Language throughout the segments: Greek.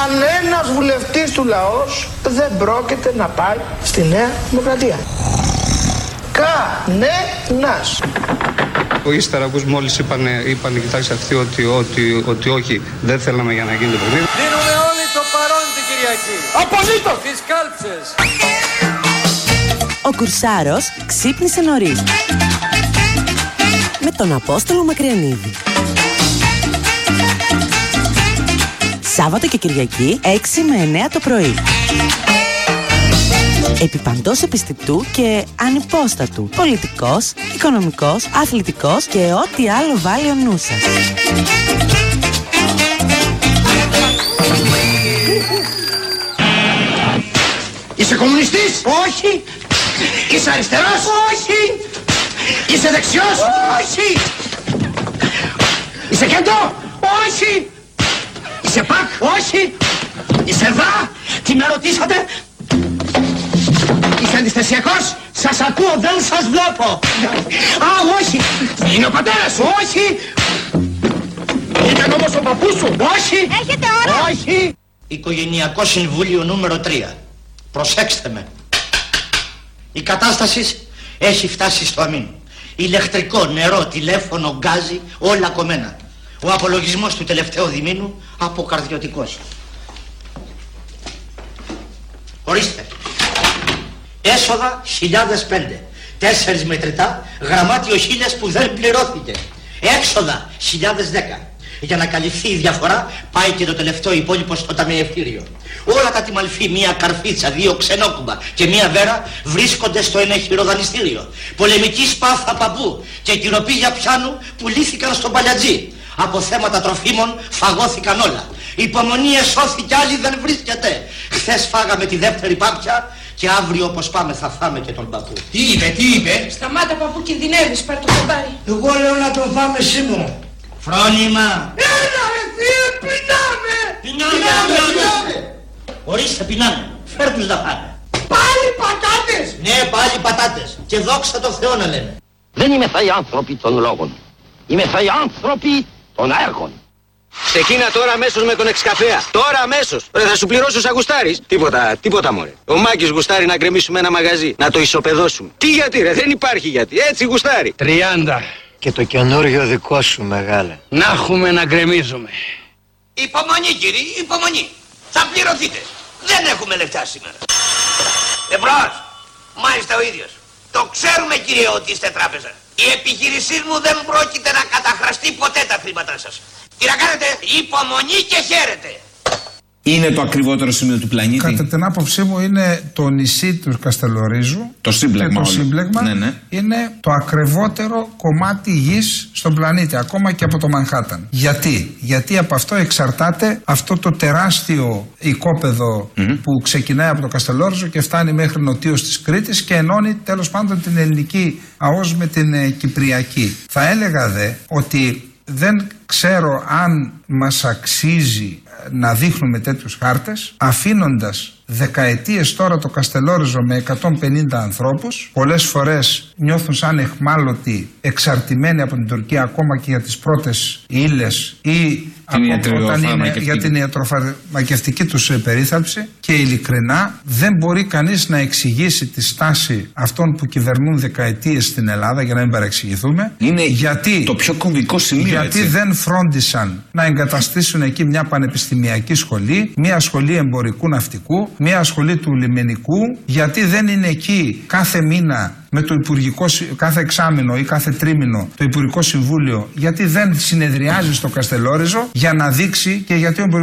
Κανένας βουλευτής του λαός δεν πρόκειται να πάει στη Νέα Δημοκρατία. Κανένας. Ύστερα που μόλις είπανε κοιτάξτε αυτοί ότι όχι, δεν θέλαμε για να γίνει το παιχνίδι. Δίνουμε όλοι το παρόν την Κυριακή. Απολύτως. Τις κάλψες. Ο Κουρσάρος ξύπνησε νωρίς. Με τον Απόστολο Μακριανίδη. Σάββατο και Κυριακή 6 με 9 το πρωί. Επί παντός επιστητού και ανυπόστατου. Πολιτικός, οικονομικός, αθλητικός και ό,τι άλλο βάλει ο νου σας. Είσαι κομμουνιστής? Όχι. Είσαι αριστερός? Όχι. Είσαι δεξιός? Όχι. Είσαι κέντρο? Όχι. Είσαι πακ? Όχι. Είσαι δα? Τι με ρωτήσατε? Είσαι αντιστασιακός? Σας ακούω, δεν σας βλέπω. Α, όχι. Είναι ο πατέρας σου? Όχι. Ήταν όμως ο παππούς σου? Όχι. Έχετε ώρα? Όχι. Οικογενειακό Συμβούλιο νούμερο 3. Προσέξτε με. Η κατάσταση έχει φτάσει στο αμήν. Ηλεκτρικό, νερό, τηλέφωνο, γκάζι, όλα κομμένα. Ο απολογισμός του τελευταίου διμήνου αποκαρδιωτικός. Ορίστε. Έσοδα 1005. 4 μετρητά, γραμμάτιο 1000 που δεν πληρώθηκε. Έξοδα 1010. Για να καλυφθεί η διαφορά πάει και το τελευταίο υπόλοιπο στο ταμιευτήριο. Όλα τα τιμαλφή, μία καρφίτσα, 2 ξενόκουμπα και μία βέρα βρίσκονται στο ενέχειρο δανειστήριο. Πολεμική σπάθα παππού και κυροπήγια πιάνου πουλήθηκαν στον παλιατζή. Από θέματα τροφίμων φαγώθηκαν όλα. Υπομονή εσώθηκε, άλλη δεν βρίσκεται. Χθες φάγαμε τη δεύτερη πάπια και αύριο όπως πάμε θα φάμε και τον παππού. Τι είπε? Σταμάτα παππού, κινδυνεύεις, πάρ' το κομπάρι. Εγώ λέω να τον φάμε σήμερα. Φρόνημα. Έλα ρε θεία, πεινάμε. Πεινάμε. Ορίστε, πεινάμε. Φέρ τους να φάνε. Πάλι πατάτες. Ναι, πάλι πατάτες. Και δόξα τω Θεώ να λένε. Δεν είμαι θα οι άνθρωποι των λόγων. Είμαι θα οι άνθρωποι των έργων. Ξεκίνα τώρα αμέσως με τον εξκαφέα. Τώρα αμέσως. Θα σου πληρώσω σαν γουστάρεις. Τίποτα μωρέ. Ο Μάκης γουστάρει να γκρεμίσουμε ένα μαγαζί. Να το ισοπεδώσουμε. Τι γιατί ρε, δεν υπάρχει γιατί. Έτσι γουστάρει. 30. Και το καινούριο δικό σου μεγάλε. Να έχουμε να γκρεμίζουμε. Υπομονή κύριε, υπομονή. Θα πληρωθείτε. Δεν έχουμε λεφτά σήμερα. Εμπρός. Μάλιστα ο ίδιος. Το ξέρουμε κύριε ότι είστε τράπεζα. Η επιχείρησή μου δεν πρόκειται να καταχραστεί ποτέ τα χρήματά σας. Τι να κάνετε, υπομονή και χαίρετε. Είναι το ακριβότερο σημείο του πλανήτη. Κατά την άποψή μου είναι το νησί του Καστελορίζου. Το σύμπλεγμα. Και το σύμπλεγμα είναι το ακριβότερο κομμάτι γης στον πλανήτη, ακόμα και από το Μανχάταν. Γιατί από αυτό εξαρτάται αυτό το τεράστιο οικόπεδο που ξεκινάει από το Καστελόριζο και φτάνει μέχρι νοτίως της Κρήτης και ενώνει τέλος πάντων την ελληνική ΑΟΣ με την κυπριακή. Θα έλεγα δε ότι δεν ξέρω αν μας αξίζει να δείχνουμε τέτοιους χάρτες, αφήνοντας δεκαετίες τώρα το Καστελόριζο με 150 ανθρώπους. Πολλές φορές νιώθουν σαν εχμάλωτοι, εξαρτημένοι από την Τουρκία ακόμα και για τις πρώτες ύλες ή όταν είναι για την ιατροφαρμακευτική τους περίθαλψη. Και ειλικρινά δεν μπορεί κανείς να εξηγήσει τη στάση αυτών που κυβερνούν δεκαετίες στην Ελλάδα, για να μην παρεξηγηθούμε. Είναι το πιο κομβικό σημείο. Γιατί δεν φρόντισαν να εγκαταστήσουν εκεί μια πανεπιστημιακή σχολή, μια σχολή εμπορικού ναυτικού, μια σχολή του λιμενικού, γιατί δεν είναι εκεί κάθε μήνα με το Υπουργικό, κάθε εξάμηνο ή κάθε τρίμηνο το Υπουργικό Συμβούλιο, γιατί δεν συνεδριάζει στο Καστελόριζο για να δείξει, και γιατί ο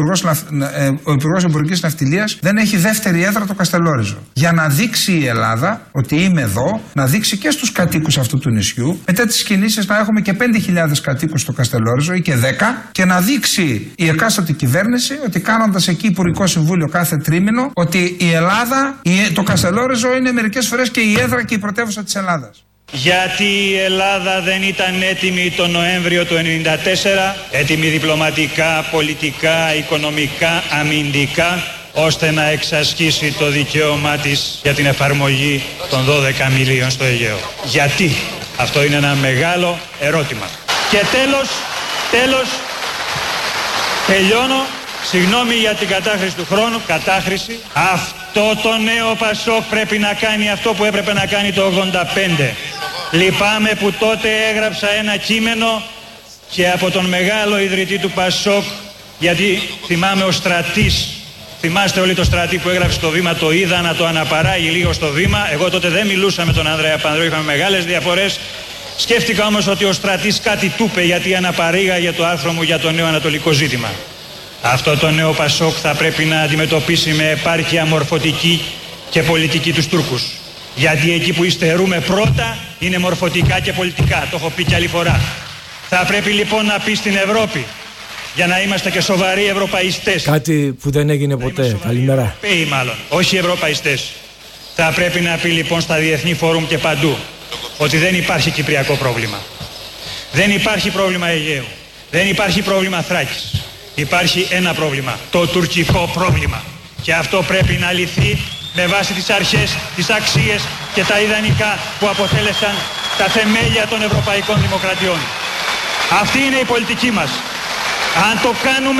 Υπουργός Εμπορικής Ναυτιλίας δεν έχει δεύτερη έδρα το Καστελόριζο. Για να δείξει η Ελλάδα ότι είμαι εδώ, να δείξει και στους κατοίκους αυτού του νησιού, μετά τις κινήσεις να έχουμε και 5.000 κατοίκους στο Καστελόριζο ή και 10, και να δείξει η εκάστοτε κυβέρνηση ότι κάνοντας εκεί Υπουργικό Συμβούλιο κάθε τρίμηνο, ότι η Ελλάδα, το Καστελόριζο είναι μερικές φορές και η έδρα και η πρωτεύουσα της Ελλάδας. Γιατί η Ελλάδα δεν ήταν έτοιμη τον Νοέμβριο του 1994, έτοιμη διπλωματικά, πολιτικά, οικονομικά, αμυντικά, ώστε να εξασκήσει το δικαίωμά της για την εφαρμογή των 12 μιλίων στο Αιγαίο. Γιατί? Αυτό είναι ένα μεγάλο ερώτημα. Και τέλος, τελειώνω Συγγνώμη για την κατάχρηση του χρόνου, κατάχρηση. Αυτό το νέο Πασόκ πρέπει να κάνει αυτό που έπρεπε να κάνει το 85. Λυπάμαι που τότε έγραψα ένα κείμενο και από τον μεγάλο ιδρυτή του Πασόκ, γιατί θυμάμαι ο Στρατής, θυμάστε όλοι το Στρατή που έγραψε το Βήμα, το είδα να το αναπαράγει λίγο στο Βήμα. Εγώ τότε δεν μιλούσα με τον Ανδρέα Πανδρέου, είχαμε μεγάλες διαφορές. Σκέφτηκα όμως ότι ο Στρατής κάτι του είπε, γιατί αναπαρήγαγε το άρθρο μου για το νέο ανατολικό ζήτημα. Αυτό το νέο Πασόκ θα πρέπει να αντιμετωπίσει με επάρκεια μορφωτική και πολιτική τους Τούρκους. Γιατί εκεί που υστερούμε πρώτα είναι μορφωτικά και πολιτικά, το έχω πει και άλλη φορά. Θα πρέπει λοιπόν να πει στην Ευρώπη, για να είμαστε και σοβαροί ευρωπαϊστές. Κάτι που δεν έγινε ποτέ. Καλημέρα. Μάλλον, όχι ευρωπαϊστές. Θα πρέπει να πει λοιπόν στα διεθνή φόρουμ και παντού ότι δεν υπάρχει κυπριακό πρόβλημα. Δεν υπάρχει πρόβλημα Αιγαίου. Δεν υπάρχει πρόβλημα Θράκης. Υπάρχει ένα πρόβλημα, το τουρκικό πρόβλημα. Και αυτό πρέπει να λυθεί με βάση τις αρχές, τις αξίες και τα ιδανικά που αποτέλεσαν τα θεμέλια των ευρωπαϊκών δημοκρατιών. Αυτή είναι η πολιτική μας. Αν το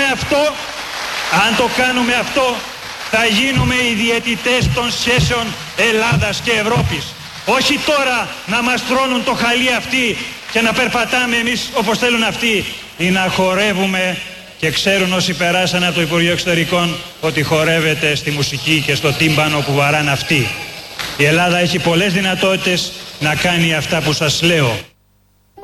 κάνουμε αυτό, θα γίνουμε οι διαιτητές των σχέσεων Ελλάδας και Ευρώπης. Όχι τώρα να μας τρώνουν το χαλί αυτοί και να περπατάμε εμείς όπως θέλουν αυτοί, ή να χορεύουμε, και ξέρουν όσοι περάσαν από το Υπουργείο Εξωτερικών ότι χορεύεται στη μουσική και στο τύμπανο που βαράνε αυτοί. Η Ελλάδα έχει πολλές δυνατότητες να κάνει αυτά που σας λέω.